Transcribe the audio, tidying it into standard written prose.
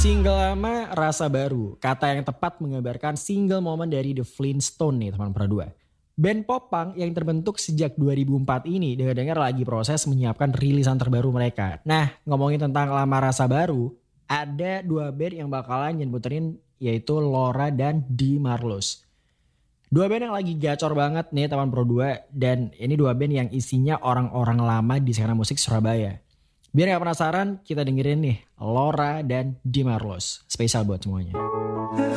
Single lama, rasa baru. Kata yang tepat menggambarkan single momen dari The Flintstones nih teman Pro 2. Band pop punk yang terbentuk sejak 2004 ini dengar-dengar lagi proses menyiapkan rilisan terbaru mereka. Nah, ngomongin tentang lama rasa baru, ada dua band yang bakalan nyebutin yaitu Laura dan Di Marlos. Dua band yang lagi gacor banget nih teman Pro 2 dan ini dua band yang isinya orang-orang lama di skena musik Surabaya. Biar gak penasaran, kita dengerin nih Laura dan Di Marlos. Spesial buat semuanya.